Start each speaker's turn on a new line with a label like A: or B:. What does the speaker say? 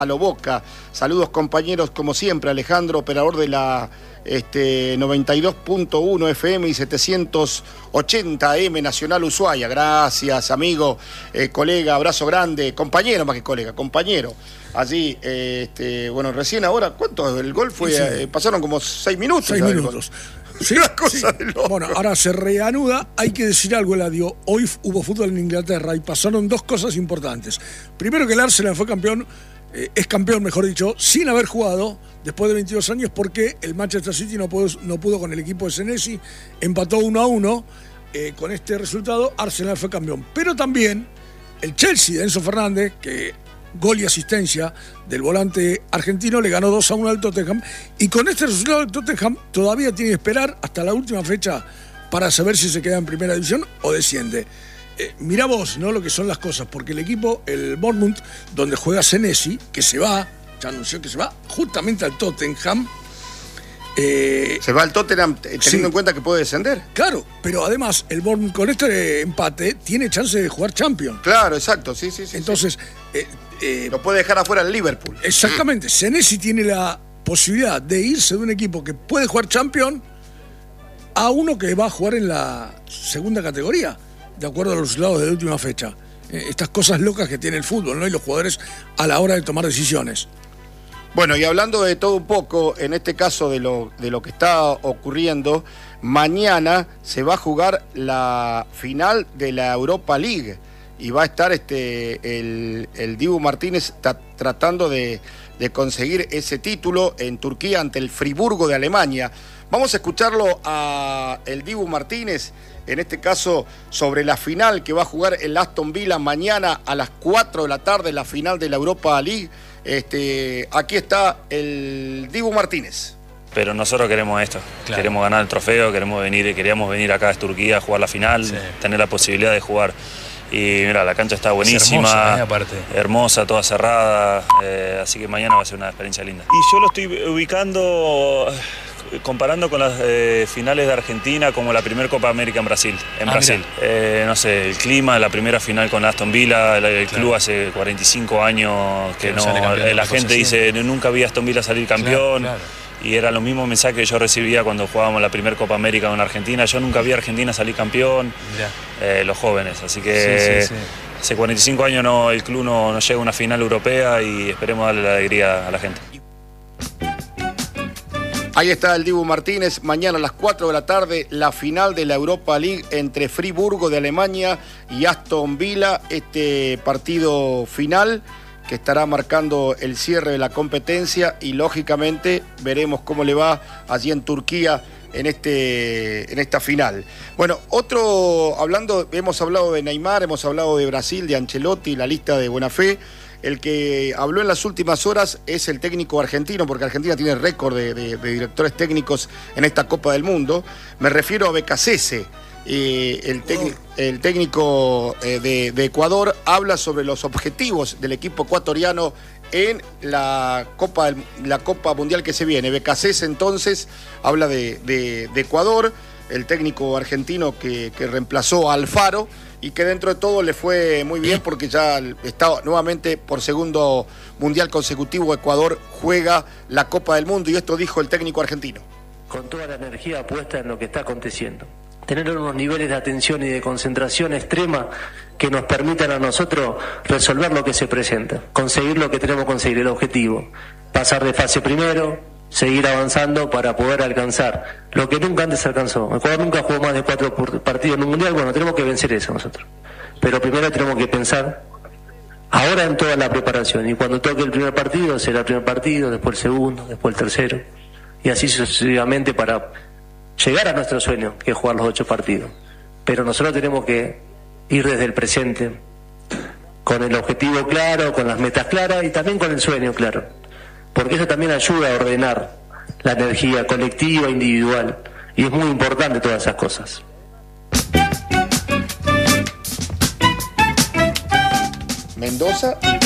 A: a lo Boca. Saludos compañeros, como siempre, Alejandro, operador de la 92.1 FM y 780 M Nacional Ushuaia. Gracias, amigo, colega, abrazo grande, compañero más que colega, compañero. Allí, bueno, recién ahora, ¿cuánto? El gol fue, sí. Pasaron como 6 minutos.
B: 6 minutos. Sí, una cosa de loco. Bueno, ahora se reanuda. Hay que decir algo, Eladio. Hoy hubo fútbol en Inglaterra y pasaron 2 cosas importantes. Primero, que el Arsenal fue campeón, es campeón, mejor dicho, sin haber jugado después de 22 años, porque el Manchester City no pudo con el equipo de Senesi, empató 1-1. Con este resultado, Arsenal fue campeón. Pero también el Chelsea de Enzo Fernández, que gol y asistencia del volante argentino, le ganó 2-1 al Tottenham, y con este resultado el Tottenham todavía tiene que esperar hasta la última fecha para saber si se queda en primera división o desciende. Mirá vos, ¿no?, lo que son las cosas, porque el equipo, el Bournemouth, donde juega Senesi, que se va, ya anunció que se va justamente al Tottenham.
A: Se va al Tottenham teniendo en cuenta que puede descender.
B: Claro, pero además el Bournemouth con este empate tiene chance de jugar Champions.
A: Claro, exacto, sí.
B: Entonces
A: lo puede dejar afuera el Liverpool.
B: Exactamente, Senesi tiene la posibilidad de irse de un equipo que puede jugar Champions a uno que va a jugar en la segunda categoría, de acuerdo a los resultados de la última fecha. Estas cosas locas que tiene el fútbol, ¿no?, y los jugadores a la hora de tomar decisiones.
A: Bueno, y hablando de todo un poco, en este caso de lo que está ocurriendo, mañana se va a jugar la final de la Europa League y va a estar el Dibu Martínez tratando de conseguir ese título en Turquía ante el Friburgo de Alemania. Vamos a escucharlo a el Dibu Martínez, en este caso sobre la final que va a jugar el Aston Villa mañana a las 4 de la tarde, la final de la Europa League. Aquí está el Dibu Martínez.
C: Pero nosotros queremos esto, claro. Queremos ganar el trofeo, queríamos venir acá a Turquía a jugar la final, sí. Tener la posibilidad de jugar. Y mira, la cancha está buenísima, hermosa, toda cerrada, así que mañana va a ser una experiencia linda. Y yo lo estoy ubicando, comparando con las finales de Argentina, como la primera Copa América en Brasil. No sé, el clima, la primera final con Aston Villa, el club hace 45 años que no, la gente dice, nunca vi a Aston Villa salir campeón. Claro. Y era lo mismo mensaje que yo recibía cuando jugábamos la primera Copa América con Argentina. Yo nunca vi a Argentina salir campeón, los jóvenes. Así que hace 45 años el club no llega a una final europea y esperemos darle la alegría a la gente.
A: Ahí está el Dibu Martínez, mañana a las 4 de la tarde, la final de la Europa League entre Friburgo de Alemania y Aston Villa, este partido final que estará marcando el cierre de la competencia, y lógicamente veremos cómo le va allí en Turquía en esta final. Bueno, hemos hablado de Neymar, hemos hablado de Brasil, de Ancelotti, la lista de buena fe. El que habló en las últimas horas es el técnico argentino, porque Argentina tiene récord de directores técnicos en esta Copa del Mundo. Me refiero a Becasese. El técnico de Ecuador habla sobre los objetivos del equipo ecuatoriano en la Copa Mundial que se viene. Becasese entonces habla de Ecuador, el técnico argentino que reemplazó a Alfaro y que dentro de todo le fue muy bien, porque ya está nuevamente por segundo mundial consecutivo Ecuador juega la Copa del Mundo, y esto dijo el técnico argentino.
D: Con toda la energía puesta en lo que está aconteciendo. Tener unos niveles de atención y de concentración extrema que nos permitan a nosotros resolver lo que se presenta, conseguir lo que tenemos que conseguir, el objetivo, pasar de fase primero, seguir avanzando para poder alcanzar lo que nunca antes alcanzó. Ecuador nunca jugó más de 4 partidos en un mundial. Bueno, tenemos que vencer eso nosotros, pero primero tenemos que pensar ahora en toda la preparación, y cuando toque el primer partido será el primer partido, después el segundo, después el tercero, y así sucesivamente para llegar a nuestro sueño, que es jugar los 8 partidos. Pero nosotros tenemos que ir desde el presente, con el objetivo claro, con las metas claras y también con el sueño claro, porque eso también ayuda a ordenar la energía colectiva, individual, y es muy importante todas esas cosas.
A: Mendoza.